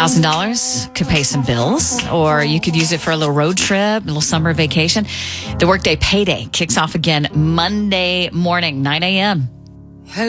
$1,000 could pay some bills, or you could use it for a little road trip, a little summer vacation. The Workday Payday kicks off again Monday morning, 9 a.m.